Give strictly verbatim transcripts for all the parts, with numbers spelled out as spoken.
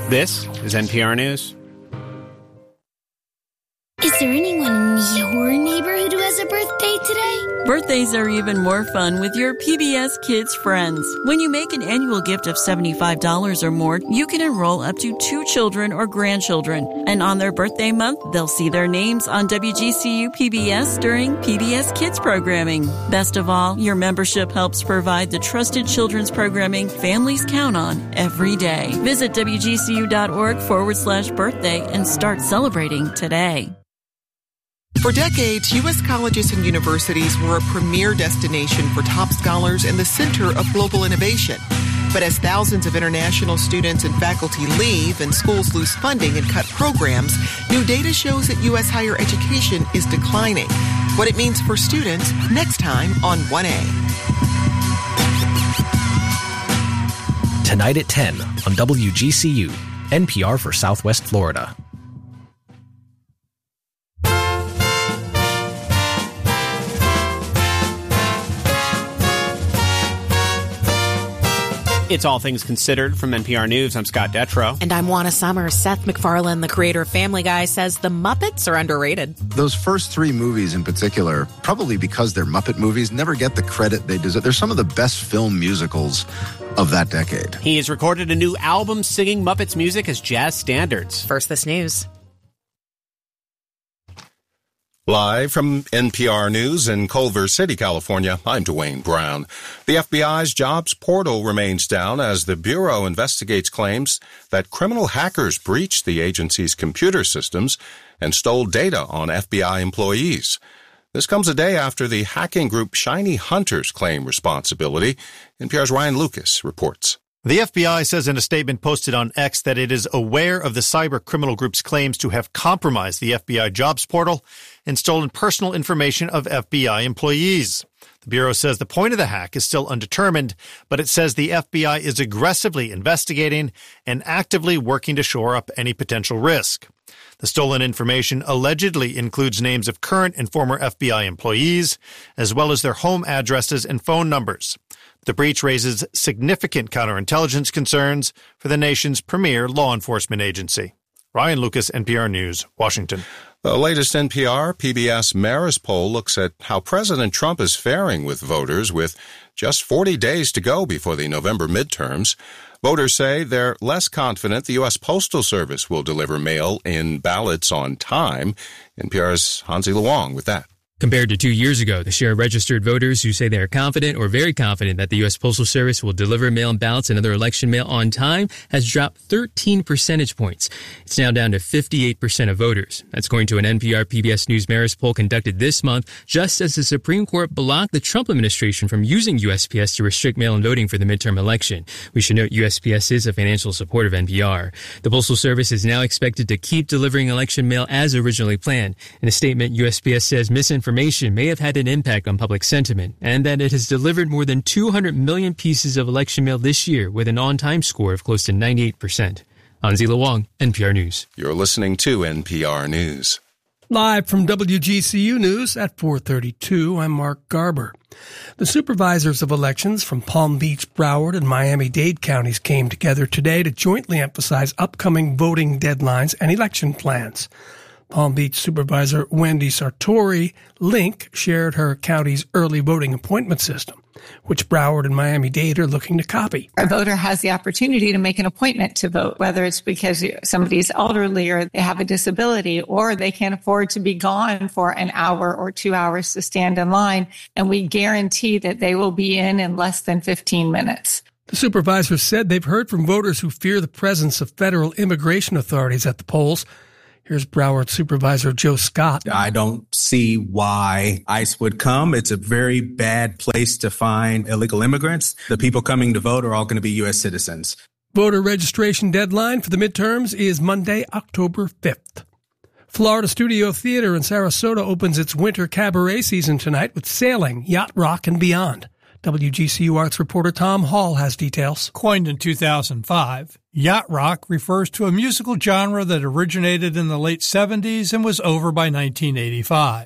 This is N P R News. Is there anyone in your neighborhood who has a birthday today? Birthdays are even more fun with your P B S Kids friends. When you make an annual gift of seventy-five dollars or more, you can enroll up to two children or grandchildren. And on their birthday month, they'll see their names on W G C U P B S during P B S Kids programming. Best of all, your membership helps provide the trusted children's programming families count on every day. Visit WGCU.org forward slash birthday and start celebrating today. For decades, U S colleges and universities were a premier destination for top scholars and the center of global innovation. But as thousands of international students and faculty leave and schools lose funding and cut programs, new data shows that U S higher education is declining. What it means for students, next time on one A. Tonight at ten on W G C U, N P R for Southwest Florida. It's All Things Considered from N P R News. I'm Scott Detrow. And I'm Juana Summers. Seth MacFarlane, the creator of Family Guy, says the Muppets are underrated. Those first three movies in particular, probably because they're Muppet movies, never get the credit they deserve. They're some of the best film musicals of that decade. He has recorded a new album singing Muppets music as jazz standards. First, this news. Live from N P R News in Culver City, California, I'm Dwayne Brown. The F B I's jobs portal remains down as the Bureau investigates claims that criminal hackers breached the agency's computer systems and stole data on F B I employees. This comes a day after the hacking group Shiny Hunters claimed responsibility. N P R's Ryan Lucas reports. The F B I says in a statement posted on X that it is aware of the cyber criminal group's claims to have compromised the F B I jobs portal and stolen personal information of F B I employees. The Bureau says the point of the hack is still undetermined, but it says the F B I is aggressively investigating and actively working to shore up any potential risk. The stolen information allegedly includes names of current and former F B I employees, as well as their home addresses and phone numbers. The breach raises significant counterintelligence concerns for the nation's premier law enforcement agency. Ryan Lucas, N P R News, Washington. The latest N P R P B S Marist poll looks at how President Trump is faring with voters with just forty days to go before the November midterms. Voters say they're less confident the U S Postal Service will deliver mail-in ballots on time. N P R's Hansi Luong with that. Compared to two years ago, the share of registered voters who say they are confident or very confident that the U S Postal Service will deliver mail-in ballots and other election mail on time has dropped thirteen percentage points. It's now down to fifty-eight percent of voters. That's according to an N P R P B S News Marist poll conducted this month, just as the Supreme Court blocked the Trump administration from using U S P S to restrict mail-in voting for the midterm election. We should note U S P S is a financial supporter of N P R. The Postal Service is now expected to keep delivering election mail as originally planned. In a statement, U S P S says misinformation Information may have had an impact on public sentiment, and that it has delivered more than two hundred million pieces of election mail this year with an on-time score of close to ninety-eight percent. Hansi Luong, N P R News. You're listening to N P R News. Live from W G C U News at four thirty-two, I'm Mark Garber. The supervisors of elections from Palm Beach, Broward, and Miami-Dade counties came together today to jointly emphasize upcoming voting deadlines and election plans. Palm Beach Supervisor Wendy Sartori Link shared her county's early voting appointment system, which Broward and Miami-Dade are looking to copy. A voter has the opportunity to make an appointment to vote, whether it's because somebody's elderly or they have a disability, or they can't afford to be gone for an hour or two hours to stand in line, and we guarantee that they will be in in less than fifteen minutes. The supervisors said they've heard from voters who fear the presence of federal immigration authorities at the polls. Here's Broward Supervisor Joe Scott. I don't see why ICE would come. It's a very bad place to find illegal immigrants. The people coming to vote are all going to be U S citizens. Voter registration deadline for the midterms is Monday, October fifth. Florida Studio Theater in Sarasota opens its winter cabaret season tonight with Sailing, Yacht Rock, and Beyond. W G C U Arts reporter Tom Hall has details. Coined in two thousand five, yacht rock refers to a musical genre that originated in the late seventies and was over by nineteen eighty-five.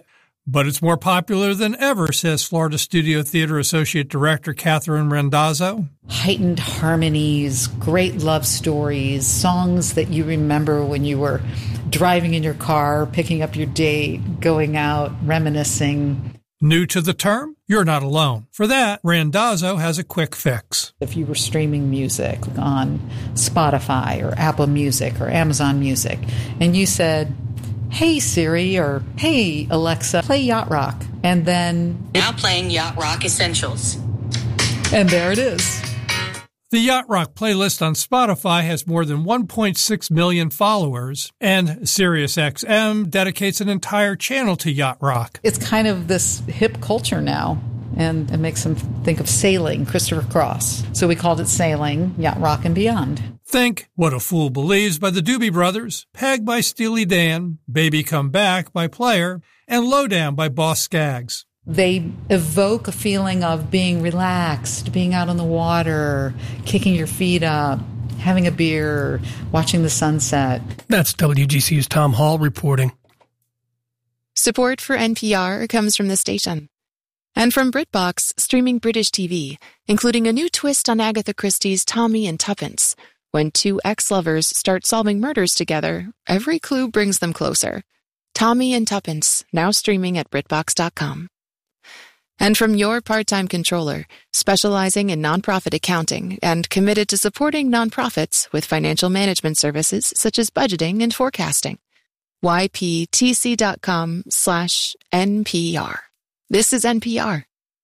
But it's more popular than ever, says Florida Studio Theater Associate Director Catherine Randazzo. Heightened harmonies, great love stories, songs that you remember when you were driving in your car, picking up your date, going out, reminiscing. New to the term? You're not alone. For that, Randazzo has a quick fix. If you were streaming music on Spotify or Apple Music or Amazon Music, and you said, "Hey Siri," or "Hey Alexa, play Yacht Rock," and then now playing Yacht Rock Essentials. And there it is. The Yacht Rock playlist on Spotify has more than one point six million followers, and SiriusXM dedicates an entire channel to Yacht Rock. It's kind of this hip culture now, and it makes them think of sailing, Christopher Cross. So we called it Sailing, Yacht Rock, and Beyond. Think What a Fool Believes by the Doobie Brothers, Peg by Steely Dan, Baby Come Back by Player, and Lowdown by Boss Skaggs. They evoke a feeling of being relaxed, being out on the water, kicking your feet up, having a beer, watching the sunset. That's W G C U's Tom Hall reporting. Support for N P R comes from the station. And from BritBox, streaming British T V, including a new twist on Agatha Christie's Tommy and Tuppence. When two ex-lovers start solving murders together, every clue brings them closer. Tommy and Tuppence, now streaming at BritBox dot com. And from your part-time controller, specializing in nonprofit accounting and committed to supporting nonprofits with financial management services such as budgeting and forecasting. Y P T C dot com slash N P R. This is N P R.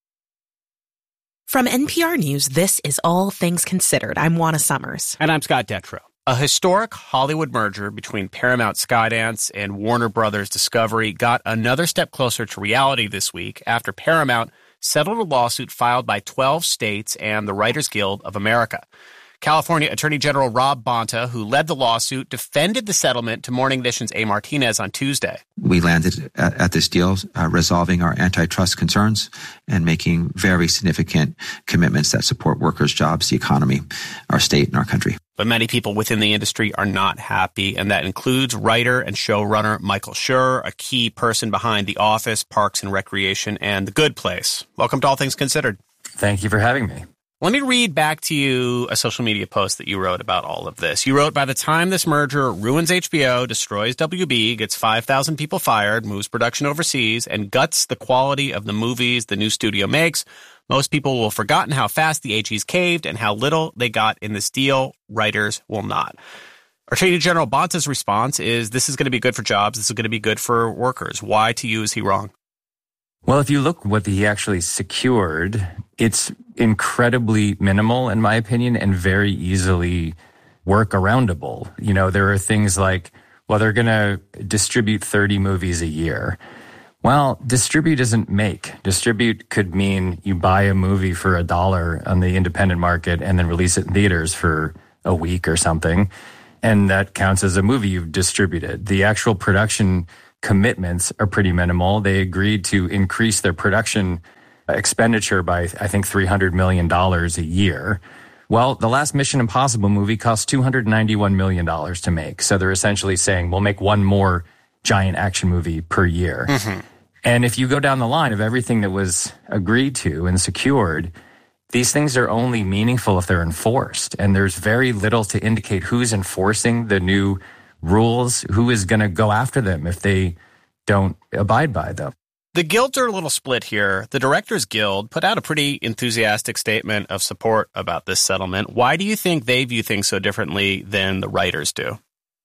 From N P R News, this is All Things Considered. I'm Juana Summers. And I'm Scott Detrow. A historic Hollywood merger between Paramount Skydance and Warner Brothers Discovery got another step closer to reality this week after Paramount settled a lawsuit filed by twelve states and the Writers Guild of America. California Attorney General Rob Bonta, who led the lawsuit, defended the settlement to Morning Edition's A. Martinez on Tuesday. We landed at, at this deal, uh, resolving our antitrust concerns and making very significant commitments that support workers, jobs, the economy, our state, and our country. But many people within the industry are not happy, and that includes writer and showrunner Michael Schur, a key person behind The Office, Parks and Recreation, and The Good Place. Welcome to All Things Considered. Thank you for having me. Let me read back to you a social media post that you wrote about all of this. You wrote, by the time this merger ruins H B O, destroys W B, gets five thousand people fired, moves production overseas, and guts the quality of the movies the new studio makes, most people will have forgotten how fast the A Gs caved and how little they got in this deal. Writers will not. Attorney General Bonta's response is, this is going to be good for jobs. This is going to be good for workers. Why, to you, is he wrong? Well, if you look what he actually secured, it's incredibly minimal, in my opinion, and very easily work-aroundable. You know, there are things like, well, they're going to distribute thirty movies a year. Well, distribute isn't make. Distribute could mean you buy a movie for a dollar on the independent market and then release it in theaters for a week or something, and that counts as a movie you've distributed. The actual production commitments are pretty minimal. They agreed to increase their production expenditure by, I think, three hundred million dollars a year. Well, the last Mission Impossible movie cost two hundred ninety-one million dollars to make. So they're essentially saying, we'll make one more giant action movie per year. Mm-hmm. And if you go down the line of everything that was agreed to and secured, these things are only meaningful if they're enforced. And there's very little to indicate who's enforcing the new rules, who is going to go after them if they don't abide by them. The guilds are a little split here. The Directors Guild put out a pretty enthusiastic statement of support about this settlement. Why do you think they view things so differently than the writers do?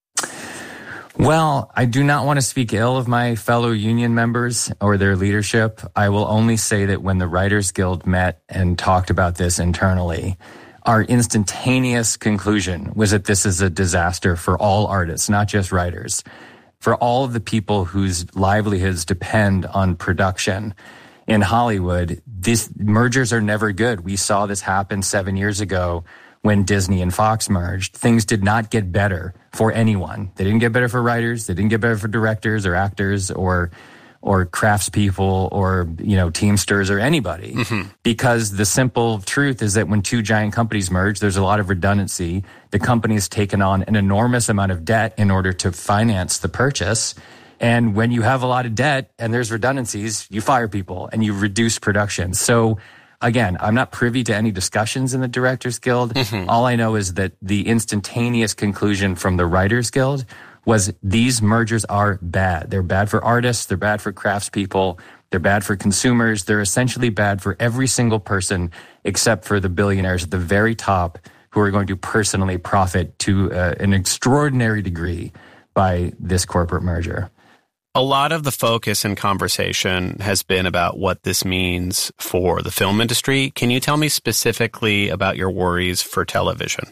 Well, I do not want to speak ill of my fellow union members or their leadership. I will only say that when the Writers Guild met and talked about this internally, our instantaneous conclusion was that this is a disaster for all artists, not just writers, for all of the people whose livelihoods depend on production. In Hollywood, these mergers are never good. We saw this happen seven years ago when Disney and Fox merged. Things did not get better for anyone. They didn't get better for writers. They didn't get better for directors or actors or or craftspeople or, you know, Teamsters or anybody. Mm-hmm. Because the simple truth is that when two giant companies merge, there's a lot of redundancy. The company has taken on an enormous amount of debt in order to finance the purchase. And when you have a lot of debt and there's redundancies, you fire people and you reduce production. So again, I'm not privy to any discussions in the Directors Guild. Mm-hmm. All I know is that the instantaneous conclusion from the Writers Guild was these mergers are bad. They're bad for artists. They're bad for craftspeople. They're bad for consumers. They're essentially bad for every single person except for the billionaires at the very top who are going to personally profit to uh, an extraordinary degree by this corporate merger. A lot of the focus and conversation has been about what this means for the film industry. Can you tell me specifically about your worries for television?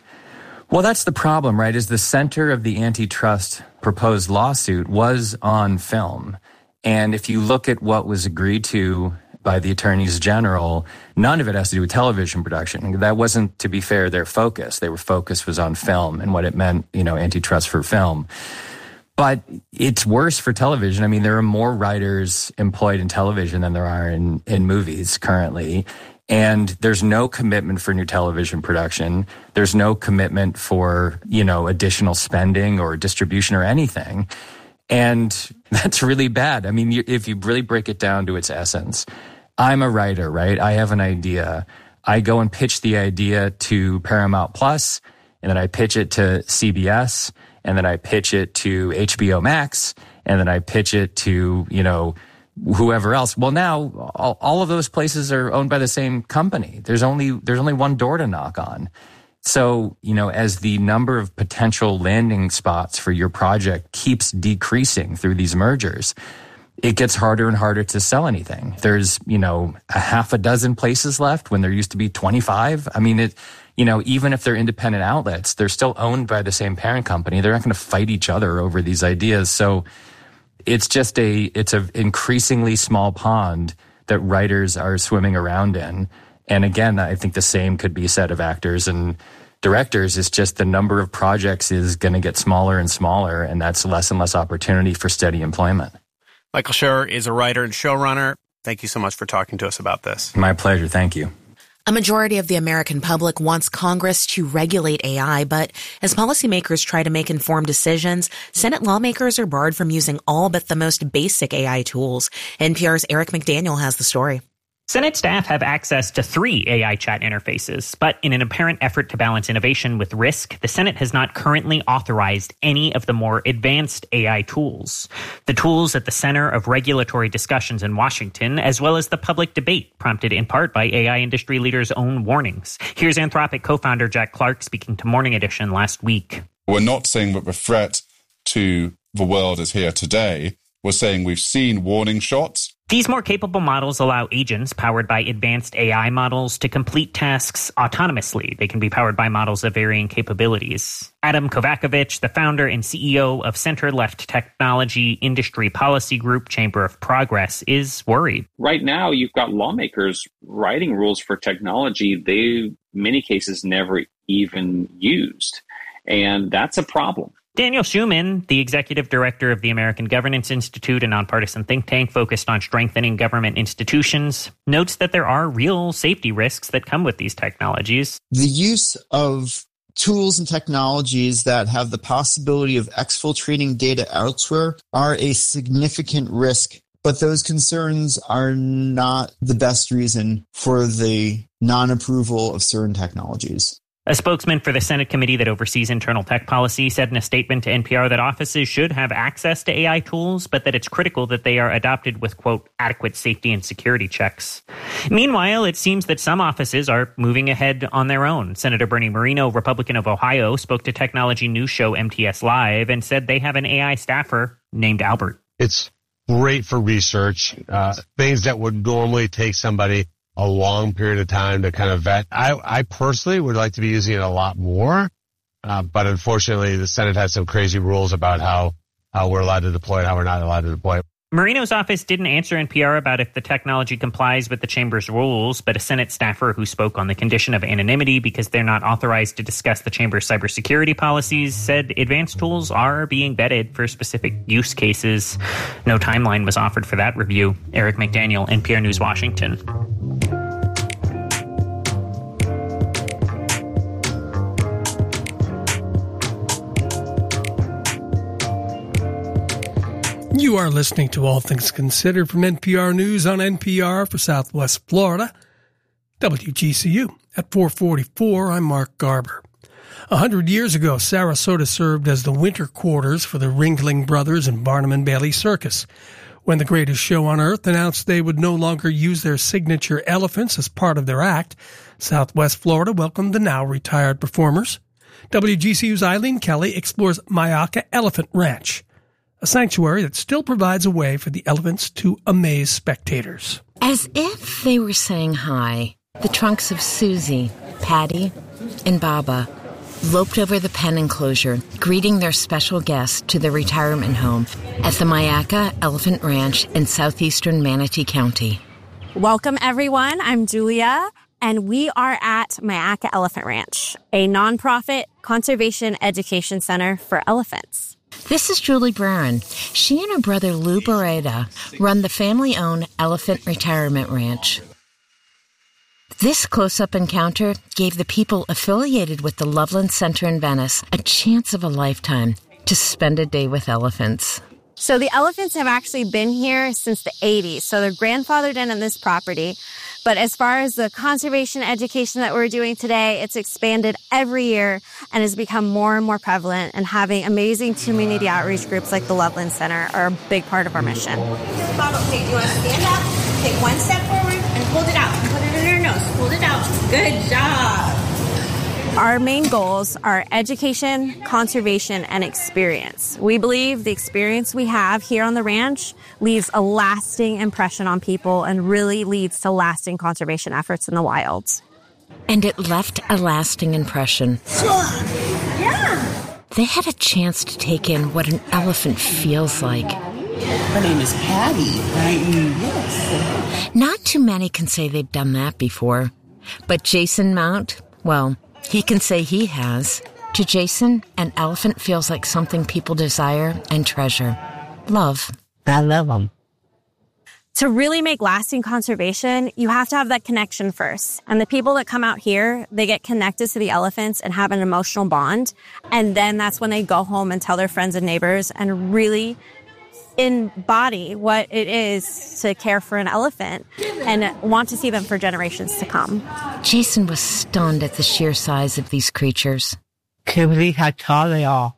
Well, that's the problem, right? Is the center of the antitrust proposed lawsuit was on film. And if you look at what was agreed to by the attorneys general, none of it has to do with television production. That wasn't, to be fair, their focus. Their focus was on film and what it meant, you know, antitrust for film. But it's worse for television. I mean, there are more writers employed in television than there are in, in movies currently. And there's no commitment for new television production. There's no commitment for, you know, additional spending or distribution or anything. And that's really bad. I mean, if you really break it down to its essence, I'm a writer, right? I have an idea. I go and pitch the idea to Paramount Plus, and then I pitch it to C B S, and then I pitch it to H B O Max, and then I pitch it to, you know, whoever else. Well, now all, all of those places are owned by the same company. There's only there's only one door to knock on. So, you know, as the number of potential landing spots for your project keeps decreasing through these mergers, it gets harder and harder to sell anything. There's, you know, a half a dozen places left when there used to be twenty-five. I mean, it, you know, even if they're independent outlets, they're still owned by the same parent company. They're not going to fight each other over these ideas. So it's just a, it's an increasingly small pond that writers are swimming around in. And again, I think the same could be said of actors and directors. It's just the number of projects is going to get smaller and smaller, and that's less and less opportunity for steady employment. Michael Schur is a writer and showrunner. Thank you so much for talking to us about this. My pleasure. Thank you. A majority of the American public wants Congress to regulate A I, but as policymakers try to make informed decisions, Senate lawmakers are barred from using all but the most basic A I tools. N P R's Eric McDaniel has the story. Senate staff have access to three A I chat interfaces, but in an apparent effort to balance innovation with risk, the Senate has not currently authorized any of the more advanced A I tools. The tools at the center of regulatory discussions in Washington, as well as the public debate prompted in part by A I industry leaders' own warnings. Here's Anthropic co-founder Jack Clark speaking to Morning Edition last week. We're not saying that the threat to the world is here today. We're saying we've seen warning shots. These more capable models allow agents powered by advanced A I models to complete tasks autonomously. They can be powered by models of varying capabilities. Adam Kovakovich, the founder and C E O of center-left technology industry policy group Chamber of Progress, is worried. Right now, you've got lawmakers writing rules for technology they, in many cases, never even used. And that's a problem. Daniel Schuman, the executive director of the American Governance Institute, a nonpartisan think tank focused on strengthening government institutions, notes that there are real safety risks that come with these technologies. The use of tools and technologies that have the possibility of exfiltrating data elsewhere are a significant risk, but those concerns are not the best reason for the non-approval of certain technologies. A spokesman for the Senate committee that oversees internal tech policy said in a statement to N P R that offices should have access to A I tools, but that it's critical that they are adopted with, quote, adequate safety and security checks. Meanwhile, it seems that some offices are moving ahead on their own. Senator Bernie Moreno, Republican of Ohio, spoke to technology news show M T S Live and said they have an A I staffer named Albert. It's great for research, uh, things that would normally take somebody a long period of time to kind of vet. I, I personally would like to be using it a lot more, uh, but unfortunately the Senate has some crazy rules about how, how we're allowed to deploy it, how we're not allowed to deploy it. Moreno's office didn't answer N P R about if the technology complies with the chamber's rules, but a Senate staffer who spoke on the condition of anonymity because they're not authorized to discuss the chamber's cybersecurity policies said advanced tools are being vetted for specific use cases. No timeline was offered for that review. Eric McDaniel, N P R News, Washington. You are listening to All Things Considered from N P R News on N P R for Southwest Florida. W G C U at four forty-four, I'm Mark Garber. A hundred years ago, Sarasota served as the winter quarters for the Ringling Brothers and Barnum and Bailey Circus. When the Greatest Show on Earth announced they would no longer use their signature elephants as part of their act, Southwest Florida welcomed the now retired performers. W G C U's Eileen Kelly explores Myakka Elephant Ranch, a sanctuary that still provides a way for the elephants to amaze spectators. As if they were saying hi, the trunks of Susie, Patty, and Baba loped over the pen enclosure, greeting their special guests to their retirement home at the Myakka Elephant Ranch in southeastern Manatee County. Welcome, everyone. I'm Julia, and we are at Myakka Elephant Ranch, a nonprofit conservation education center for elephants. This is Julie Barron. She and her brother Lou Barreda run the family-owned Elephant Retirement Ranch. This close-up encounter gave the people affiliated with the Loveland Center in Venice a chance of a lifetime to spend a day with elephants. So the elephants have actually been here since the eighties, so they're grandfathered in on this property. But as far as the conservation education that we're doing today, it's expanded every year and has become more and more prevalent, and having amazing community outreach groups like the Loveland Center are a big part of our mission. This bottle, okay, do you want to stand up, take one step forward, and hold it out, and put it in your nose. Hold it out. Good job. Our main goals are education, conservation, and experience. We believe the experience we have here on the ranch leaves a lasting impression on people and really leads to lasting conservation efforts in the wilds. And it left a lasting impression. Yeah. They had a chance to take in what an elephant feels like. Her name is Patty, right? Yes. Not too many can say they've done that before. But Jason Mount, well, he can say he has. To Jason, an elephant feels like something people desire and treasure. Love. I love them. To really make lasting conservation, you have to have that connection first. And the people that come out here, they get connected to the elephants and have an emotional bond. And then that's when they go home and tell their friends and neighbors and really embody what it is to care for an elephant and want to see them for generations to come. Jason was stunned at the sheer size of these creatures. Can't believe how tall they are,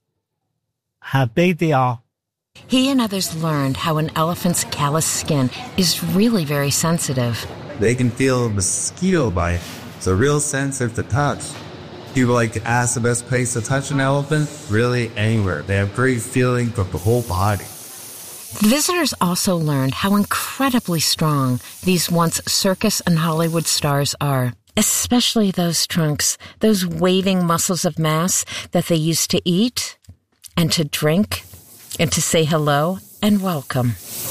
how big they are. He and others learned how an elephant's callous skin is really very sensitive. They can feel a mosquito bite. It's a real sensitive to touch. People like to ask the best place to touch an elephant, really anywhere. They have great feeling from the whole body. Visitors also learned how incredibly strong these once circus and Hollywood stars are, especially those trunks, those waving muscles of mass that they used to eat and to drink and to say hello and welcome.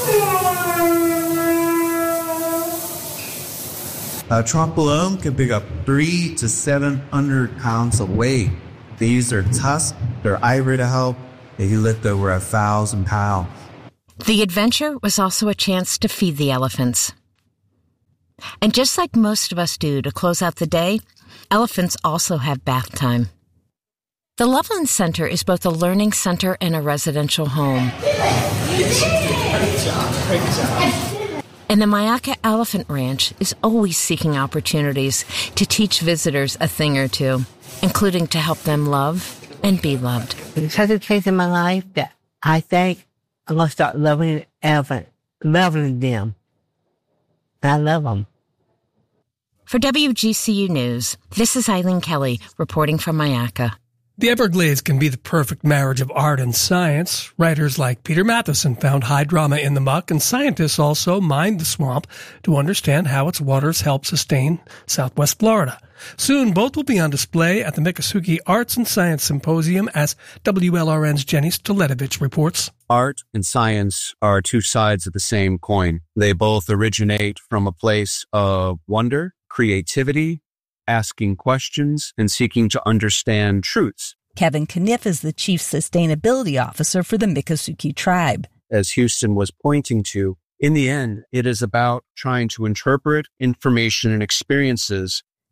A trunk alone can pick up three to seven hundred pounds of weight. They use their tusks, their ivory to help. They can lift over a thousand pounds. The adventure was also a chance to feed the elephants. And just like most of us do to close out the day, elephants also have bath time. The Loveland Center is both a learning center and a residential home. And the Myakka Elephant Ranch is always seeking opportunities to teach visitors a thing or two, including to help them love and be loved. It's such a change in my life that I think I'm going to start loving elephants, loving them. I love them. For W G C U News, this is Eileen Kelly reporting from Myakka. The Everglades can be the perfect marriage of art and science. Writers like Peter Matheson found high drama in the muck, and scientists also mined the swamp to understand how its waters help sustain Southwest Florida. Soon, both will be on display at the Miccosukee Arts and Science Symposium, as W L R N's Jenny Stoletovich reports. Art and science are two sides of the same coin. They both originate from a place of wonder, creativity, asking questions, and seeking to understand truths. Kevin Kniff is the Chief Sustainability Officer for the Miccosukee Tribe. As Houston was pointing to, in the end, it is about trying to interpret information and experiences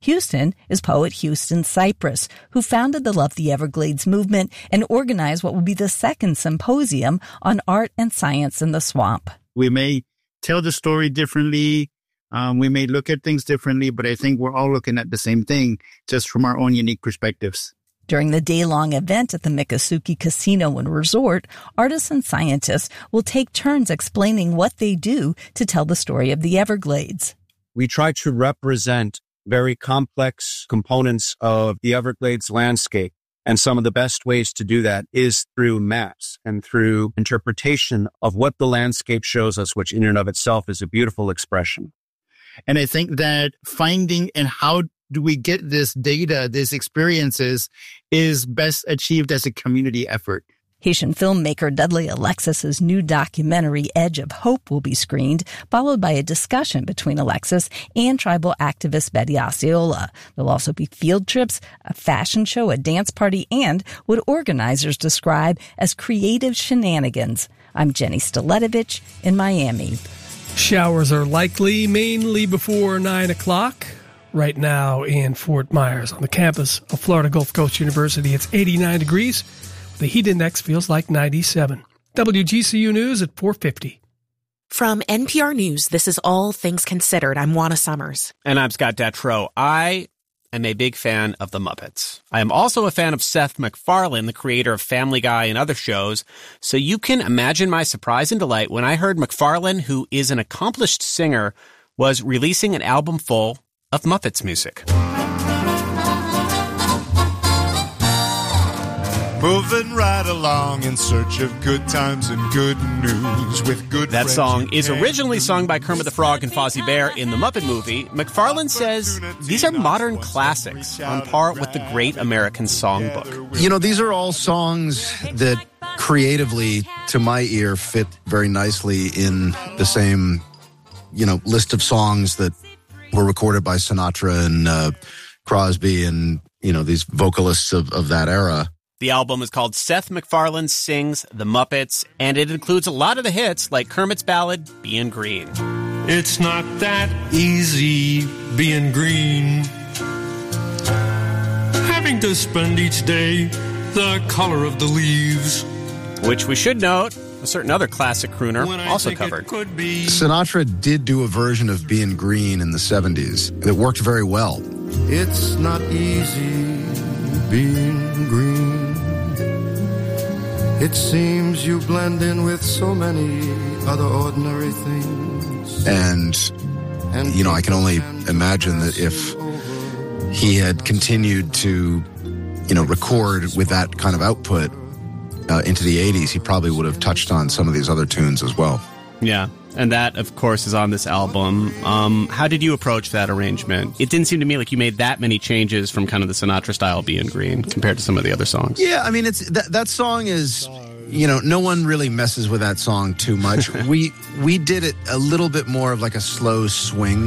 Houston is poet Houston Cypress, who founded the Love the Everglades movement and organized what will be the second symposium on art and science in the swamp. We may tell the story differently. Um, we may look at things differently, but I think we're all looking at the same thing, just from our own unique perspectives. During the day-long event at the Miccosukee Casino and Resort, artists and scientists will take turns explaining what they do to tell the story of the Everglades. We try to represent very complex components of the Everglades landscape. And some of the best ways to do that is through maps and through interpretation of what the landscape shows us, which in and of itself is a beautiful expression. And I think that finding and how do we get this data, these experiences, is best achieved as a community effort. Haitian filmmaker Dudley Alexis's new documentary, Edge of Hope, will be screened, followed by a discussion between Alexis and tribal activist Betty Osceola. There'll also be field trips, a fashion show, a dance party, and what organizers describe as creative shenanigans. I'm Jenny Staletovich in Miami. Showers are likely, mainly before nine o'clock. Right now in Fort Myers on the campus of Florida Gulf Coast University, it's eighty-nine degrees. The heat index feels like ninety-seven. W G C U News at four fifty. From N P R News, this is All Things Considered. I'm Juana Summers. And I'm Scott Detrow. I am a big fan of The Muppets. I am also a fan of Seth MacFarlane, the creator of Family Guy and other shows. So you can imagine my surprise and delight when I heard MacFarlane, who is an accomplished singer, was releasing an album full of Muppets music. Moving right along in search of good times and good news with good That song is originally sung by Kermit the Frog and Fozzie Bear in the Muppet movie. MacFarlane says these are modern classics on par with the Great American Songbook. You know, these are all songs that creatively, to my ear, fit very nicely in the same, you know, list of songs that were recorded by Sinatra and uh, Crosby and, you know, these vocalists of, of that era. The album is called Seth MacFarlane Sings the Muppets, and it includes a lot of the hits like Kermit's ballad, Bein' Green. It's not that easy being green. Having to spend each day the color of the leaves. Which we should note, a certain other classic crooner also covered. Sinatra did do a version of Bein' Green in the seventies that worked very well. It's not easy being green. It seems you blend in with so many other ordinary things. And, you know, I can only imagine that if he had continued to, you know, record with that kind of output uh, into the eighties, he probably would have touched on some of these other tunes as well. Yeah, and that, of course, is on this album. Um, how did you approach that arrangement? It didn't seem to me like you made that many changes from kind of the Sinatra style Bein' Green compared to some of the other songs. Yeah, I mean, it's that, that song is, you know, no one really messes with that song too much. we we did it a little bit more of like a slow swing